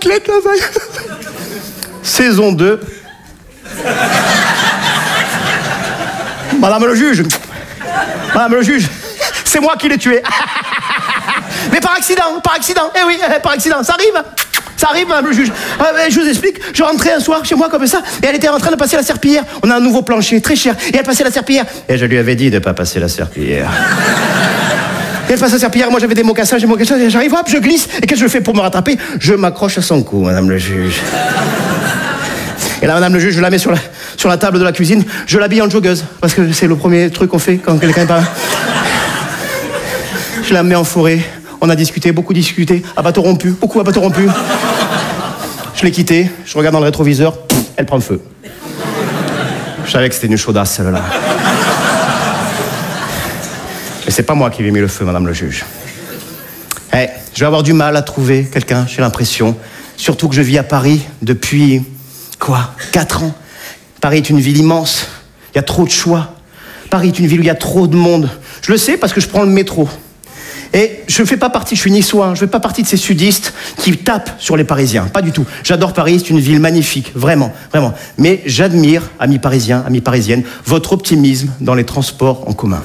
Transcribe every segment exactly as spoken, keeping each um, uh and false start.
raclette, là, ça y est. Saison deux. Madame le juge. Madame le juge. C'est moi qui l'ai tué. Mais par accident, par accident. Eh oui, par accident. Ça arrive. Ça arrive, madame le juge. Euh, je vous explique. Je rentrais un soir chez moi comme ça, et elle était en train de passer la serpillière. On a un nouveau plancher, très cher. Et elle passait la serpillière. Et je lui avais dit de ne pas passer la serpillière. Et elle passe la serpillière. Moi, j'avais des mocassins, j'ai des mocassins. Et j'arrive, hop, je glisse. Et qu'est-ce que je fais pour me rattraper? Je m'accroche à son cou, madame le juge. Et là, madame le juge, je la mets sur la, sur la table de la cuisine. Je l'habille en joggeuse. Parce que c'est le premier truc qu'on fait quand quelqu'un est pas là. Je la mets en forêt. On a discuté, beaucoup discuté, à bateau rompu, beaucoup à bateau rompu. Je l'ai quittée, je regarde dans le rétroviseur, pff, elle prend feu. Je savais que c'était une chaudasse, celle-là. Mais c'est pas moi qui lui ai mis le feu, madame le juge. Eh, je vais avoir du mal à trouver quelqu'un, j'ai l'impression. Surtout que je vis à Paris depuis, quoi, quatre ans. Paris est une ville immense, il y a trop de choix. Paris est une ville où il y a trop de monde. Je le sais parce que je prends le métro. Et je ne fais pas partie, je suis niçois, je ne fais pas partie de ces sudistes qui tapent sur les Parisiens. Pas du tout. J'adore Paris, c'est une ville magnifique, vraiment, vraiment. Mais j'admire, amis parisiens, amis parisiennes, votre optimisme dans les transports en commun.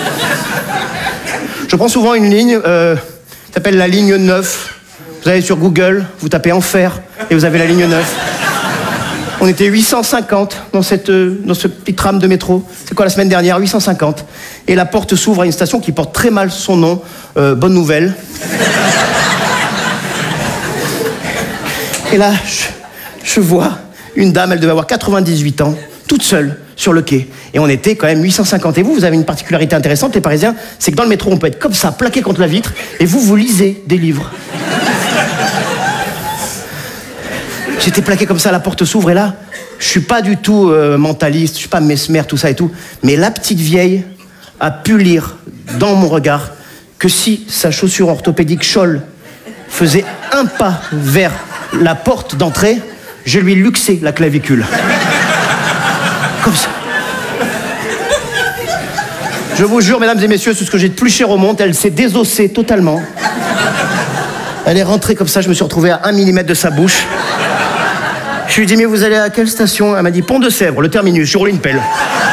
Je prends souvent une ligne, euh, qui s'appelle la ligne neuf. Vous allez sur Google, vous tapez Enfer, et vous avez la ligne neuf. On était huit cent cinquante dans, cette, euh, dans ce petit tram de métro. C'est quoi, la semaine dernière? huit cent cinquante. Et la porte s'ouvre à une station qui porte très mal son nom. Euh, bonne nouvelle. Et là, je, je vois une dame, elle devait avoir quatre-vingt-dix-huit ans, toute seule, sur le quai. Et on était quand même huit cent cinquante. Et vous, vous avez une particularité intéressante, les Parisiens, c'est que dans le métro, on peut être comme ça, plaqué contre la vitre, et vous, vous lisez des livres. J'étais plaqué comme ça, la porte s'ouvre, et là, je suis pas du tout euh, mentaliste, je suis pas mesmer, tout ça et tout, mais la petite vieille a pu lire dans mon regard que si sa chaussure orthopédique Scholl faisait un pas vers la porte d'entrée, je lui luxais la clavicule. Comme ça. Je vous jure, mesdames et messieurs, c'est ce que j'ai de plus cher au monde, elle s'est désossée totalement. Elle est rentrée comme ça, je me suis retrouvé à un millimètre de sa bouche. Je lui ai dit, mais vous allez à quelle station? Elle m'a dit, Pont de Sèvres, le terminus, j'ai roulé une pelle.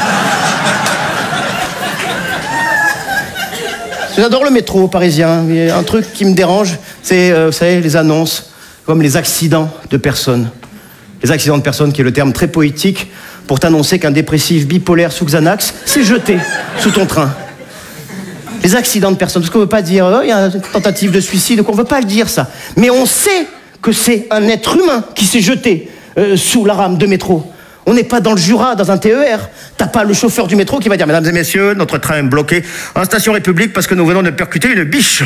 J'adore le métro parisien. Il y a un truc qui me dérange, c'est, euh, vous savez, les annonces, comme les accidents de personnes. Les accidents de personnes, qui est le terme très poétique pour t'annoncer qu'un dépressif bipolaire sous Xanax s'est jeté sous ton train. Les accidents de personnes, parce qu'on ne veut pas dire, oh, il y a une tentative de suicide, donc on ne veut pas le dire, ça. Mais on sait que c'est un être humain qui s'est jeté euh, sous la rame de métro. On n'est pas dans le Jura, dans un T E R. T'as pas le chauffeur du métro qui va dire, mesdames et messieurs, notre train est bloqué en station République parce que nous venons de percuter une biche.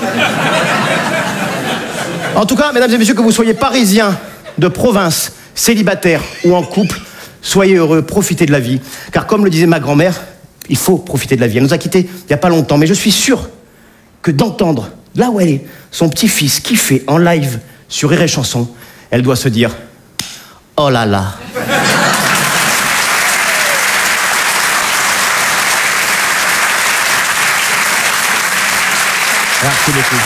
En tout cas, mesdames et messieurs, que vous soyez parisiens, de province, célibataires ou en couple, soyez heureux, profitez de la vie. Car comme le disait ma grand-mère, il faut profiter de la vie. Elle nous a quittés il n'y a pas longtemps, mais je suis sûr que d'entendre, là où elle est, son petit-fils kiffer en live sur Rire et Chanson, elle doit se dire, oh là là. Merci beaucoup.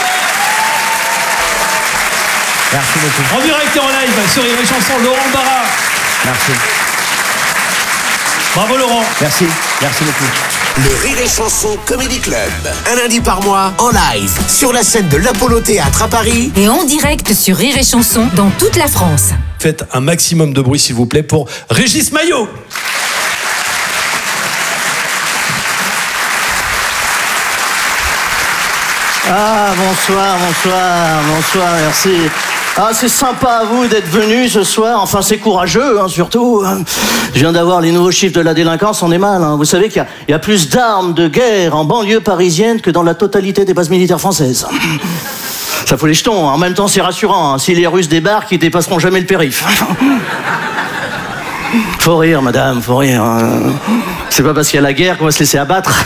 Merci beaucoup. En direct et en live sur Rire et Chanson, Laurent Barra. Merci. Bravo Laurent. Merci. Merci beaucoup. Le Rire et Chanson Comedy Club. Un lundi par mois, en live, sur la scène de l'Apollo Théâtre à Paris. Et en direct sur Rire et Chanson dans toute la France. Faites un maximum de bruit s'il vous plaît pour Régis Maillot. Ah, bonsoir, bonsoir, bonsoir, merci. Ah, c'est sympa à vous d'être venus ce soir. Enfin, c'est courageux, hein, surtout. Je viens d'avoir les nouveaux chiffres de la délinquance, on est mal. Hein. Vous savez qu'il y a, il y a plus d'armes de guerre en banlieue parisienne que dans la totalité des bases militaires françaises. Ça fout les jetons. En même temps, c'est rassurant. Hein. Si les Russes débarquent, ils dépasseront jamais le périph'. Faut rire, madame, faut rire. Hein. C'est pas parce qu'il y a la guerre qu'on va se laisser abattre.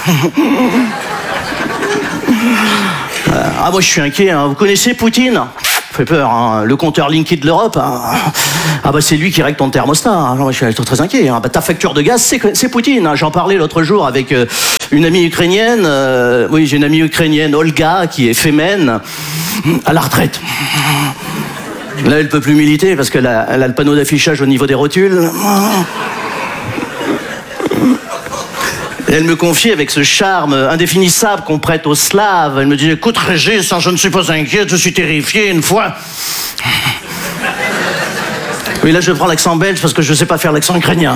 Ah, moi je suis inquiet, hein. Vous connaissez Poutine? Fait peur, hein. Le compteur Linky de l'Europe, hein. Ah bah c'est lui qui règle ton thermostat, hein. Moi, je suis très inquiet, hein. Bah, ta facture de gaz, c'est, c'est Poutine, hein. J'en parlais l'autre jour avec euh, une amie ukrainienne, euh, oui j'ai une amie ukrainienne, Olga, qui est fémène, à la retraite. Là, elle peut plus militer parce qu'elle a, elle a le panneau d'affichage au niveau des rotules. Elle me confiait avec ce charme indéfinissable qu'on prête aux Slaves. Elle me dit, écoute Régis, je ne suis pas inquiète, je suis terrifié une fois. Oui, là je prends l'accent belge parce que je ne sais pas faire l'accent ukrainien.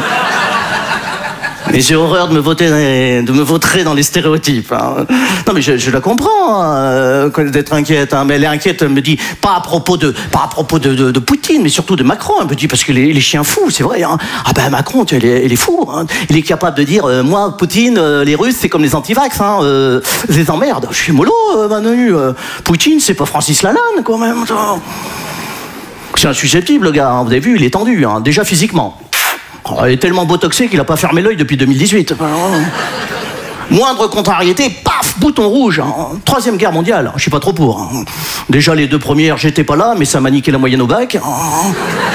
Et j'ai horreur de me, voter, de me vautrer dans les stéréotypes. Hein. Non, mais je, je la comprends, hein, d'être inquiète. Hein, mais elle est inquiète, elle me dit, pas à propos de, pas à propos de, de, de Poutine, mais surtout de Macron. Elle me dit, parce que les, les chiens fous, c'est vrai. Hein. Ah ben Macron, il est, il est fou. Hein. Il est capable de dire, euh, moi, Poutine, euh, les Russes, c'est comme les antivax. Hein, euh, je les emmerde. Je suis mollo, euh, Manu. Euh, Poutine, c'est pas Francis Lalanne, quand même. C'est insusceptible, le gars. Hein. Vous avez vu, il est tendu, hein, déjà physiquement. Il est tellement botoxé qu'il n'a pas fermé l'œil depuis deux mille dix-huit. Moindre contrariété, paf, bouton rouge. Hein. Troisième guerre mondiale, je suis pas trop pour. Hein. Déjà les deux premières, j'étais pas là, mais ça m'a niqué la moyenne au bac. Hein.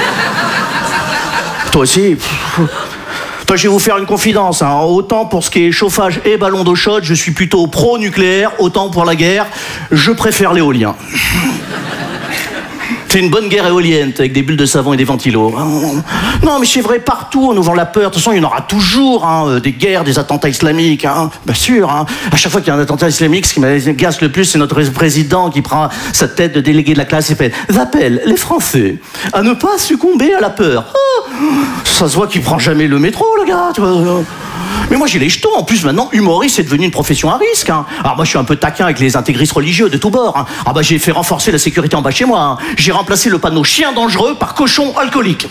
Toi aussi. Toi, je vais vous faire une confidence. Hein. Autant pour ce qui est chauffage et ballon d'eau chaude, je suis plutôt pro-nucléaire. Autant pour la guerre, je préfère l'éolien. C'est une bonne guerre éolienne avec des bulles de savon et des ventilos. Non, mais c'est vrai, partout, on nous vend la peur. De toute façon, il y en aura toujours hein, des guerres, des attentats islamiques. Hein. Bien sûr. Hein. À chaque fois qu'il y a un attentat islamique, ce qui m'agace le plus, c'est notre président qui prend sa tête de délégué de la classe et fait « J'appelle les Français à ne pas succomber à la peur. Oh » Ça se voit qu'il prend jamais le métro, le gars. Tu vois. Mais moi j'ai les jetons, en plus maintenant humoriste c'est devenu une profession à risque. Hein. Alors moi je suis un peu taquin avec les intégristes religieux de tous bords. Hein. Ah bah j'ai fait renforcer la sécurité en bas chez moi. Hein. J'ai remplacé le panneau chien dangereux par cochon alcoolique.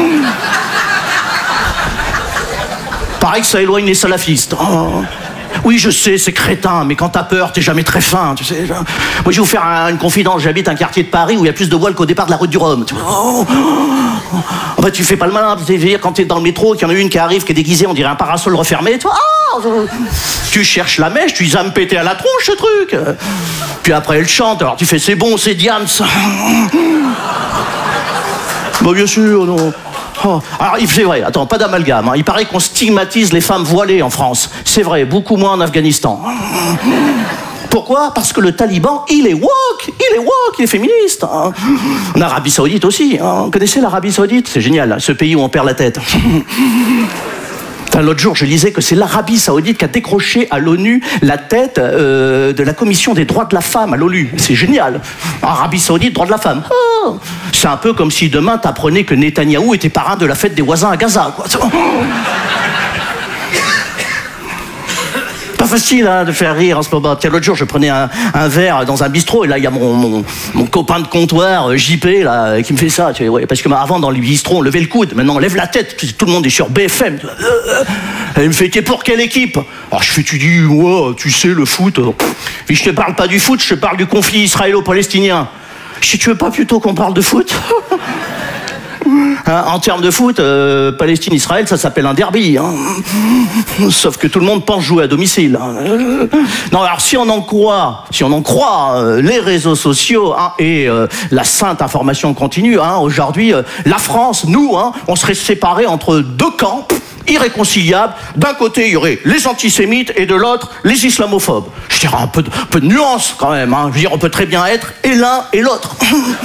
Pareil que ça éloigne les salafistes. Oh. Oui, je sais, c'est crétin, mais quand t'as peur, t'es jamais très fin, tu sais. Moi, je vais vous faire un, une confidence. J'habite un quartier de Paris où il y a plus de voiles qu'au départ de la route du Rhum. Tu vois. Oh, oh. En fait, tu fais pas le malin. Tu sais, quand t'es dans le métro, qu'il y en a une qui arrive, qui est déguisée, on dirait un parasol refermé. Tu vois. Oh, tu cherches la mèche, tu dis à me péter à la tronche, ce truc. Puis après, elle chante. Alors tu fais, c'est bon, c'est Diams. Bah, bien sûr, non. Oh. Alors, c'est vrai, attends, pas d'amalgame. Hein. Il paraît qu'on stigmatise les femmes voilées en France. C'est vrai, beaucoup moins en Afghanistan. Pourquoi ? Parce que le taliban, il est woke, il est woke, il est féministe. Hein. En Arabie Saoudite aussi. Hein. Vous connaissez l'Arabie Saoudite ? C'est génial, ce pays où on perd la tête. L'autre jour, je lisais que c'est l'Arabie Saoudite qui a décroché à l'ONU la tête euh, de la commission des droits de la femme à l'ONU. C'est génial. Arabie Saoudite, droits de la femme. Oh, c'est un peu comme si demain t'apprenais que Netanyahou était parrain de la fête des voisins à Gaza, quoi. Pas facile hein, de faire rire en ce moment. Tiens, l'autre jour, je prenais un, un verre dans un bistrot et là, il y a mon, mon, mon copain de comptoir, J P, là, qui me fait ça. Tu vois, ouais, parce que avant, dans les bistrots, on levait le coude. Maintenant, on lève la tête. Tout le monde est sur B F M. Et il me fait, t'es pour quelle équipe ? Alors, je fais, tu dis, ouais, tu sais, le foot. Puis je te parle pas du foot, je te parle du conflit israélo-palestinien. Si tu veux pas plutôt qu'on parle de foot ? Hein, en termes de foot, euh, Palestine-Israël, ça s'appelle un derby. Hein. Sauf que tout le monde pense jouer à domicile. Hein. Non, alors si on en croit, si on en croit euh, les réseaux sociaux hein, et euh, la sainte information continue, hein, aujourd'hui, euh, la France, nous, hein, on serait séparés entre deux camps irréconciliables. D'un côté, il y aurait les antisémites et de l'autre, les islamophobes. Je dirais un peu de, un peu de nuance quand même. Hein. Je veux dire, on peut très bien être et l'un et l'autre.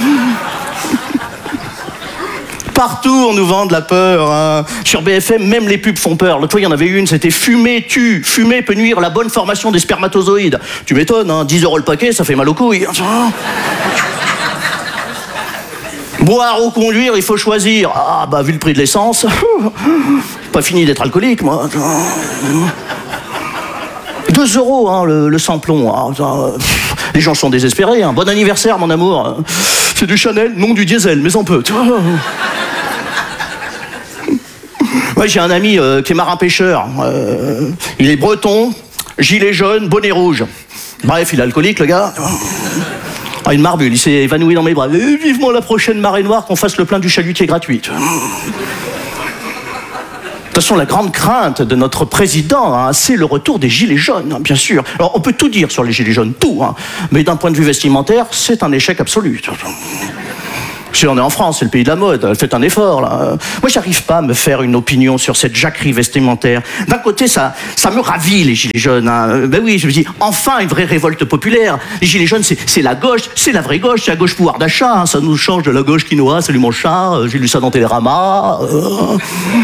Partout, on nous vend de la peur. Hein. Sur B F M, même les pubs font peur. L'autre fois, il y en avait une, c'était « Fumer tue ». Fumer peut nuire à la bonne formation des spermatozoïdes. Tu m'étonnes, hein, dix euros le paquet, ça fait mal aux couilles. Boire ou conduire, il faut choisir. Ah, bah, vu le prix de l'essence, pas fini d'être alcoolique, moi. Deux euros, hein, le, le sans-plomb. Hein. Les gens sont désespérés. Hein. Bon anniversaire, mon amour. C'est du Chanel, non du diesel, mais on peut. Ouais, j'ai un ami euh, qui est marin-pêcheur. Euh, il est breton, gilet jaune, bonnet rouge. Bref, il est alcoolique, le gars. Ah, une marbule, il s'est évanoui dans mes bras. Et vivement la prochaine marée noire qu'on fasse le plein du chalutier gratuit. De toute façon, la grande crainte de notre président, hein, c'est le retour des gilets jaunes, hein, bien sûr. Alors, on peut tout dire sur les gilets jaunes, tout. Hein, mais d'un point de vue vestimentaire, c'est un échec absolu. Si on est en France, c'est le pays de la mode, faites un effort là. Moi j'arrive pas à me faire une opinion sur cette jacquerie vestimentaire. D'un côté ça, ça me ravit les gilets jaunes. Hein. Ben oui, je me dis, enfin une vraie révolte populaire. Les gilets jaunes c'est, c'est la gauche, c'est la vraie gauche, c'est la gauche pouvoir d'achat. Hein. Ça nous change de la gauche quinoa, salut mon chat, j'ai lu ça dans Télérama. Euh...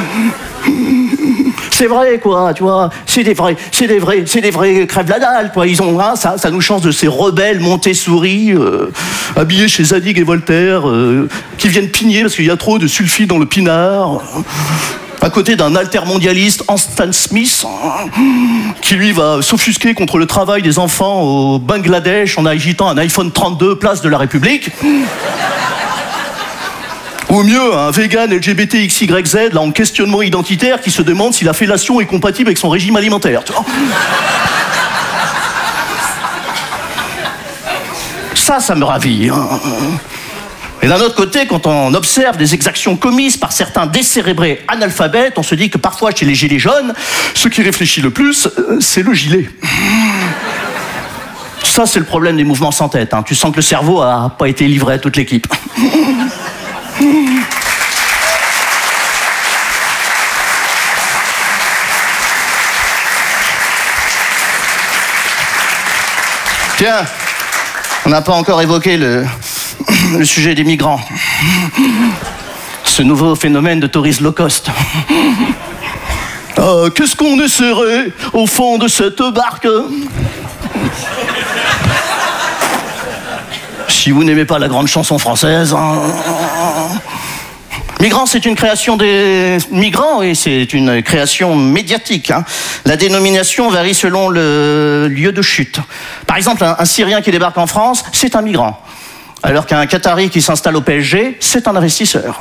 C'est vrai, quoi, tu vois, c'est des vrais, c'est des vrais, c'est des vrais crèves la dalle, quoi. Ils ont, hein, ça, ça nous change de ces rebelles Montessori, euh, habillés chez Zadig et Voltaire, euh, qui viennent pigner parce qu'il y a trop de sulfite dans le pinard, à côté d'un altermondialiste, Stan Smith, qui lui va s'offusquer contre le travail des enfants au Bangladesh en agitant un iPhone trente-deux place de la République. Ou mieux, un vegan L G B T X Y Z, là, en questionnement identitaire, qui se demande si la fellation est compatible avec son régime alimentaire. Tu vois. Ça, ça me ravit. Hein. Et d'un autre côté, quand on observe des exactions commises par certains décérébrés analphabètes, on se dit que parfois, chez les gilets jaunes, ce qui réfléchit le plus, c'est le gilet. Ça, c'est le problème des mouvements sans tête. Hein. Tu sens que le cerveau n'a pas été livré à toute l'équipe. Tiens, on n'a pas encore évoqué le, le sujet des migrants. Ce nouveau phénomène de tourisme low cost. Euh, qu'est-ce qu'on essaierait au fond de cette barque ? Si vous n'aimez pas la grande chanson française... Hein... Migrants, c'est une création des migrants et c'est une création médiatique. Hein. La dénomination varie selon le lieu de chute. Par exemple, un, un Syrien qui débarque en France, c'est un migrant. Alors qu'un Qatari qui s'installe au P S G, c'est un investisseur.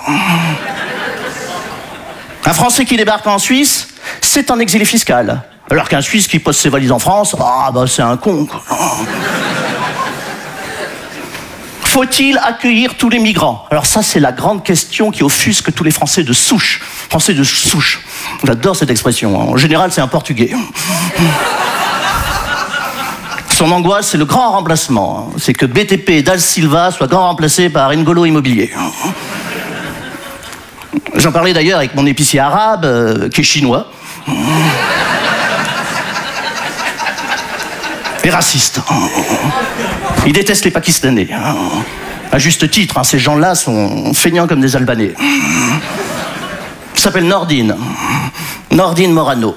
Un Français qui débarque en Suisse, c'est un exilé fiscal. Alors qu'un Suisse qui pose ses valises en France, ah bah c'est un con. Faut-il accueillir tous les migrants ? Alors ça, c'est la grande question qui offusque tous les Français de souche. Français de souche. J'adore cette expression. En général, c'est un Portugais. Son angoisse, c'est le grand remplacement. C'est que B T P et Da Silva soient grand remplacés par N'Golo Immobilier. J'en parlais d'ailleurs avec mon épicier arabe, euh, qui est chinois. Et raciste. Il déteste les Pakistanais. À juste titre, hein, ces gens-là sont feignants comme des Albanais. Il s'appelle Nordine. Nordine Morano.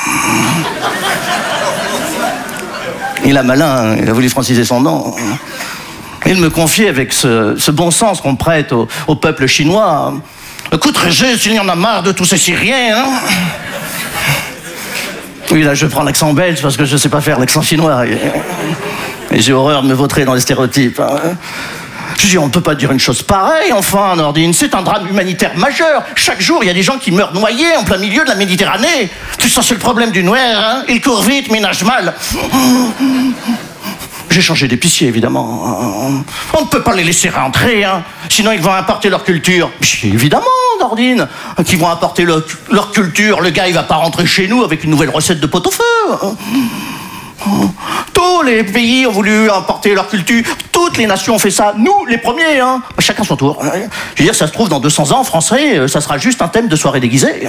Il a malin, il a voulu franciser son nom. Il me confiait avec ce, ce bon sens qu'on prête au, au peuple chinois. Écoute, Régis, il y en a marre de tous ces Syriens. Hein. Oui, là, je prends l'accent belge parce que je ne sais pas faire l'accent chinois. Et, et j'ai horreur de me vautrer dans les stéréotypes. Hein. Je dis, on ne peut pas dire une chose pareille, enfin, Nordine. C'est un drame humanitaire majeur. Chaque jour, il y a des gens qui meurent noyés en plein milieu de la Méditerranée. Tu sens, c'est le problème du noir, hein. Il court vite, ménage mal. J'ai changé d'épicier, évidemment. On ne peut pas les laisser rentrer, hein. Sinon ils vont importer leur culture. Évidemment, Nordine, qu'ils vont importer leur, leur culture. Le gars, il va pas rentrer chez nous avec une nouvelle recette de pot-au-feu. Tous les pays ont voulu importer leur culture. Toutes les nations ont fait ça. Nous, les premiers, hein. Chacun son tour. Je veux dire, ça se trouve, dans deux cents ans, français, ça sera juste un thème de soirée déguisée.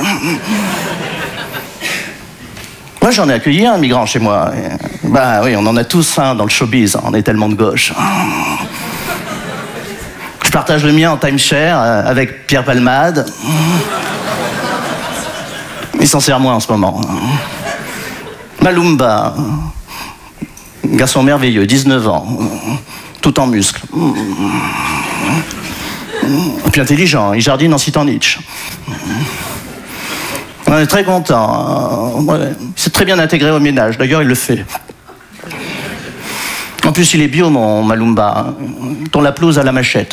Moi, j'en ai accueilli un migrant chez moi. Bah oui, on en a tous un dans le showbiz. On est tellement de gauche. Je partage le mien en timeshare avec Pierre Palmade. Il s'en sert moins en ce moment. Malumba. Garçon merveilleux, dix-neuf ans. Tout en muscles. Et puis intelligent, il jardine en citant Nietzsche. On est très content. Ouais. Il s'est très bien intégré au ménage. D'ailleurs, il le fait. En plus, il est bio, mon Malumba. Ton la pelouse à la machette.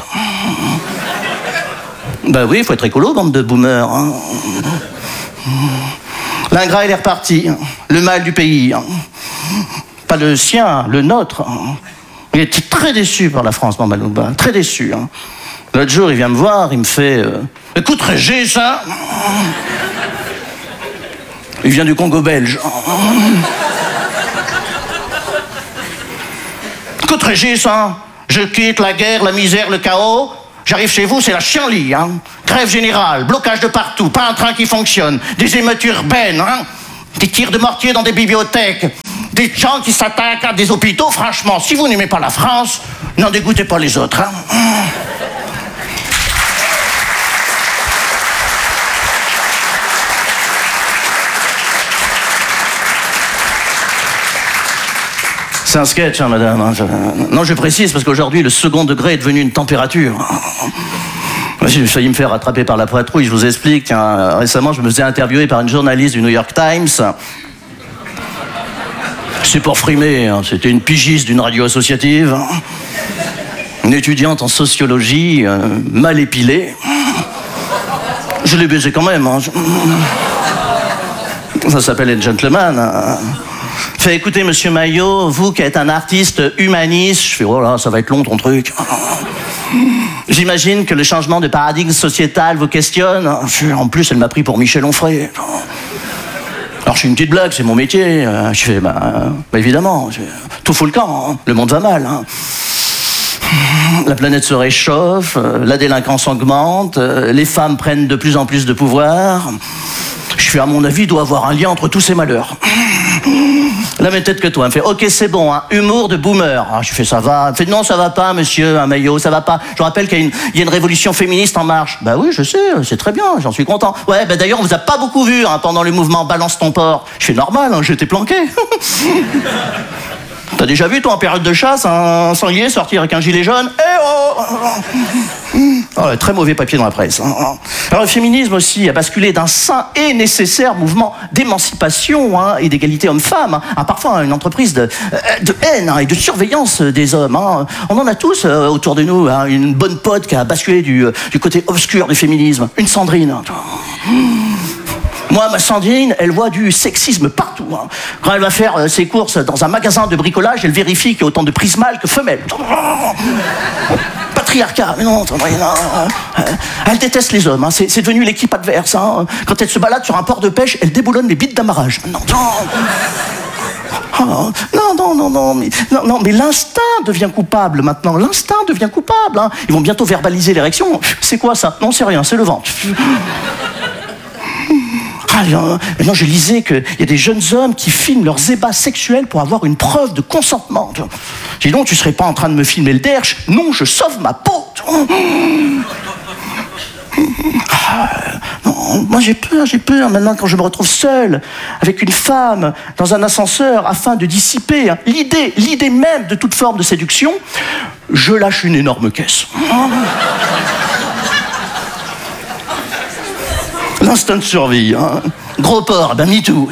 Ben oui, il faut être écolo, bande de boomers. Hein. L'ingrat, il est reparti. Le mal du pays. Pas le sien, le nôtre. Il était très déçu par la France, mon Malumba. Très déçu. L'autre jour, il vient me voir, il me fait... Euh, Écoute, Régis, hein. Il vient du Congo belge. Écoute, Régis, hein, je quitte la guerre, la misère, le chaos. J'arrive chez vous, c'est la chienlit, hein. Grève générale, blocage de partout, pas un train qui fonctionne, des émeutes urbaines, hein. Des tirs de mortier dans des bibliothèques, des gens qui s'attaquent à des hôpitaux. Franchement, si vous n'aimez pas la France, n'en dégoûtez pas les autres, hein. C'est un sketch, hein, madame. Non, je précise parce qu'aujourd'hui, le second degré est devenu une température. J'ai failli me faire attraper par la patrouille, je vous explique. Tiens, récemment, je me faisais interviewer par une journaliste du New York Times. C'est pour frimer, hein. C'était une pigiste d'une radio associative. Une étudiante en sociologie, euh, mal épilée. Je l'ai baisé quand même. Hein. Ça s'appelle être gentleman. Hein. Fait écoutez, monsieur Maillot, vous qui êtes un artiste humaniste, je fais, oh là, ça va être long ton truc. J'imagine que le changement de paradigme sociétal vous questionne. En plus, elle m'a pris pour Michel Onfray. Alors, je suis une petite blague, c'est mon métier. Je fais, bah, bah évidemment, tout fout le camp, hein. Le monde va mal. Hein. La planète se réchauffe, la délinquance augmente, les femmes prennent de plus en plus de pouvoir. Je fais, à mon avis, il doit y avoir un lien entre tous ces malheurs. La même tête que toi. Elle me fait, ok, c'est bon, hein, humour de boomer. Ah, je fais, ça va. Elle me fait, non, ça va pas, monsieur, un Maillot, ça va pas. Je rappelle qu'il y a, une, il y a une révolution féministe en marche. Bah oui, je sais, c'est très bien, j'en suis content. Ouais, bah d'ailleurs, on vous a pas beaucoup vu hein, pendant le mouvement Balance ton porc. Je fais, normal, hein, j'étais planqué. T'as déjà vu, toi, en période de chasse, un sanglier sortir avec un gilet jaune? Eh oh, oh très mauvais papier dans la presse. Alors, le féminisme aussi a basculé d'un sain et nécessaire mouvement d'émancipation hein, et d'égalité homme-femme hein, à parfois une entreprise de, de haine hein, et de surveillance des hommes. Hein. On en a tous euh, autour de nous hein, une bonne pote qui a basculé du, du côté obscur du féminisme. Une Sandrine. Moi, ma Sandrine, elle voit du sexisme partout. Hein. Quand elle va faire euh, ses courses dans un magasin de bricolage, elle vérifie qu'il y a autant de prises mâles que femelles. Patriarcat, mais non, Sandrine. Hein. Elle déteste les hommes, hein. c'est, c'est devenu l'équipe adverse. Hein. Quand elle se balade sur un port de pêche, elle déboulonne les bites d'amarrage. Non, non. Oh, non, non, non, non, mais, non, non, mais l'instinct devient coupable maintenant. L'instinct devient coupable. Hein. Ils vont bientôt verbaliser l'érection. C'est quoi ça? Non, c'est rien, c'est le ventre. Ah, maintenant, je lisais qu'il y a des jeunes hommes qui filment leurs ébats sexuels pour avoir une preuve de consentement. Dis donc, tu serais pas en train de me filmer le derche? Non, je sauve ma peau. Ah, non, moi j'ai peur, j'ai peur maintenant quand je me retrouve seul avec une femme dans un ascenseur afin de dissiper hein, l'idée, l'idée même de toute forme de séduction, je lâche une énorme caisse. L'instinct de survie, hein. Gros porc, ben me too.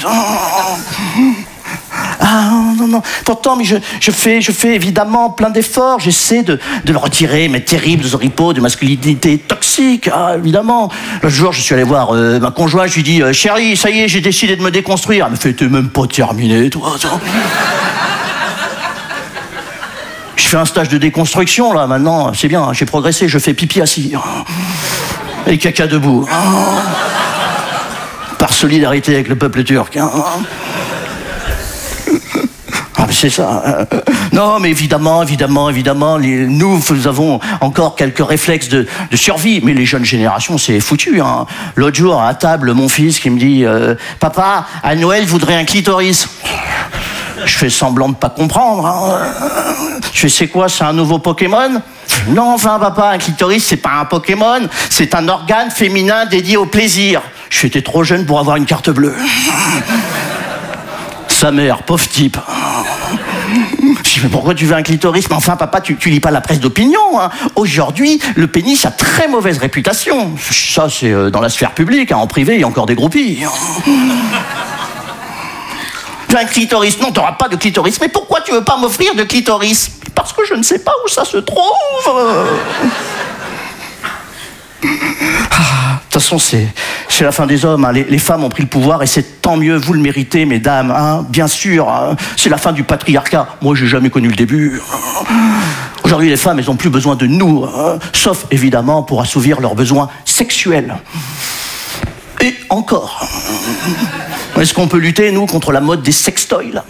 Ah non, non. Pourtant, mais je, je, fais, je fais évidemment plein d'efforts. J'essaie de, de le retirer, mes terribles oripeaux de masculinité toxique. Ah, évidemment. Le jour, je suis allé voir euh, ma conjointe. Je lui dis, euh, chérie, ça y est, j'ai décidé de me déconstruire. Elle me fait, t'es même pas terminé, toi. Je fais un stage de déconstruction, là, maintenant. C'est bien, j'ai progressé. Je fais pipi assis. Et caca debout. Par solidarité avec le peuple turc. Ah, c'est ça. Non, mais évidemment, évidemment, évidemment, les, nous, nous avons encore quelques réflexes de, de survie, mais les jeunes générations, c'est foutu. Hein. L'autre jour, à table, mon fils qui me dit euh, « Papa, à Noël, je voudrais un clitoris. » Je fais semblant de pas comprendre. Hein. Je fais « C'est quoi, c'est un nouveau Pokémon ?» Non, enfin, papa, un clitoris, c'est pas un Pokémon, c'est un organe féminin dédié au plaisir. Je suis trop jeune pour avoir une carte bleue. Sa mère, pauvre type. Je dis, mais pourquoi tu veux un clitoris? Mais enfin, papa, tu, tu lis pas la presse d'opinion. Hein. Aujourd'hui, le pénis a très mauvaise réputation. Ça, c'est euh, dans la sphère publique. Hein. En privé, il y a encore des groupies. Tu veux un clitoris? Non, t'auras pas de clitoris. Mais pourquoi tu veux pas m'offrir de clitoris? Parce que je ne sais pas où ça se trouve. Ah, de toute façon, c'est, c'est la fin des hommes. Hein. Les, les femmes ont pris le pouvoir et c'est tant mieux. Vous le méritez, mesdames. Hein. Bien sûr, hein. C'est la fin du patriarcat. Moi, j'ai jamais connu le début. Aujourd'hui, les femmes, elles n'ont plus besoin de nous. Hein. Sauf, évidemment, pour assouvir leurs besoins sexuels. Et encore. Est-ce qu'on peut lutter, nous, contre la mode des sextoys, là?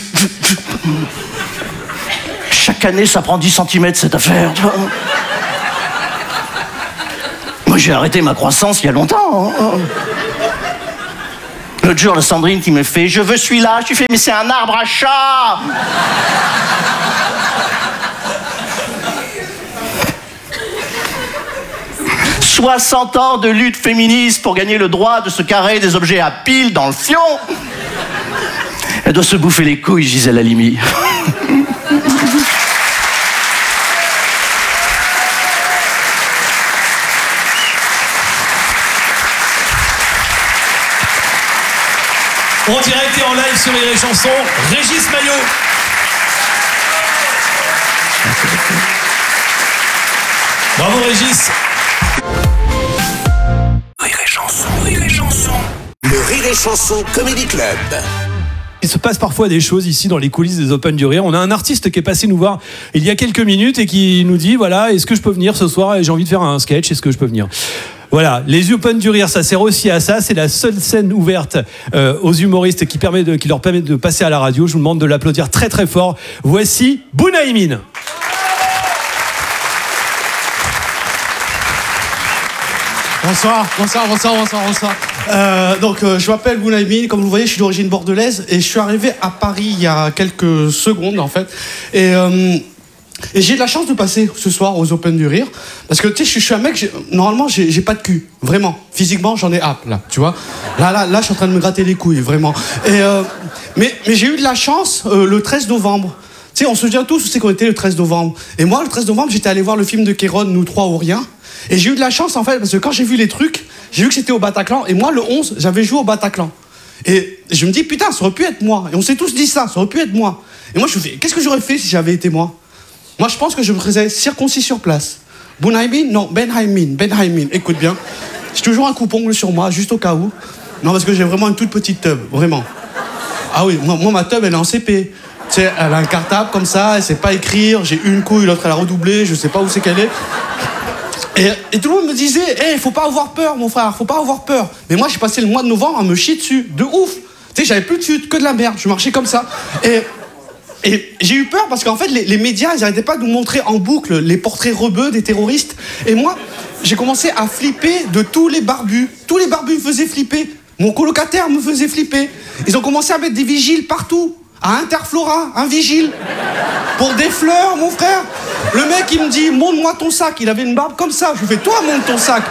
Chaque année, ça prend dix centimètres, cette affaire. Moi, j'ai arrêté ma croissance il y a longtemps. Hein. L'autre jour, la Sandrine qui me fait « Je veux celui-là ». Je lui fais « Mais c'est un arbre à chat !» soixante ans de lutte féministe pour gagner le droit de se carrer des objets à pile dans le fion. Elle doit se bouffer les couilles, Gisèle Halimi. En direct et en live sur Rire et Chanson, Régis Maillot. Bravo Régis. Rire et Chanson, Rire et Chanson. Le Rire et Chanson Comedy Club. Il se passe parfois des choses ici dans les coulisses des Open du Rire. On a un artiste qui est passé nous voir il y a quelques minutes et qui nous dit voilà, est-ce que je peux venir ce soir et j'ai envie de faire un sketch, est-ce que je peux venir ? Voilà, les Open du Rire, ça sert aussi à ça. C'est la seule scène ouverte euh, aux humoristes qui, permet de, qui leur permet de passer à la radio. Je vous demande de l'applaudir très très fort. Voici Bounaïmin. Bonsoir, bonsoir, bonsoir, bonsoir, bonsoir. Euh, donc, euh, je m'appelle Bounaïmin. Comme vous le voyez, je suis d'origine bordelaise et je suis arrivé à Paris il y a quelques secondes en fait. Et euh, Et j'ai de la chance de passer ce soir aux Open du Rire. Parce que, tu sais, je, je suis un mec, j'ai, normalement, j'ai, j'ai pas de cul. Vraiment. Physiquement, j'en ai hâte, là. Tu vois. Là, là, là, je suis en train de me gratter les couilles, vraiment. Et, euh, mais, mais j'ai eu de la chance euh, le treize novembre. Tu sais, on se souvient tous où c'est qu'on était le treize novembre. Et moi, le treize novembre, j'étais allé voir le film de Kéron, Nous trois ou rien. Et j'ai eu de la chance, en fait, parce que quand j'ai vu les trucs, j'ai vu que c'était au Bataclan. Et moi, le onze, j'avais joué au Bataclan. Et je me dis, putain, ça aurait pu être moi. Et on s'est tous dit ça, ça aurait pu être moi. Et moi, je me dis, qu'est-ce que j'aurais fait si j'avais été moi ? Moi, je pense que je me faisais circoncis sur place. Bounaïmin ? Non, Benhaimin. Benhaimin. Écoute bien. J'ai toujours un coupe-ongle sur moi, juste au cas où. Non, parce que j'ai vraiment une toute petite teub, vraiment. Ah oui, moi, moi ma teub, elle est en C P. Tu sais, elle a un cartable comme ça, elle sait pas écrire. J'ai une couille, l'autre, elle a redoublé, je sais pas où c'est qu'elle est. Et, et tout le monde me disait, hé, hey, faut pas avoir peur, mon frère, faut pas avoir peur. Mais moi, j'ai passé le mois de novembre à me chier dessus, de ouf. Tu sais, j'avais plus de chute, que de la merde, je marchais comme ça. Et, et j'ai eu peur parce qu'en fait, les, les médias, ils arrêtaient pas de nous montrer en boucle les portraits rebeux des terroristes. Et moi, j'ai commencé à flipper de tous les barbus. Tous les barbus me faisaient flipper. Mon colocataire me faisait flipper. Ils ont commencé à mettre des vigiles partout. À Interflora, un vigile. Pour des fleurs, mon frère. Le mec, il me dit, montre-moi ton sac. Il avait une barbe comme ça. Je lui fais, toi, montre ton sac.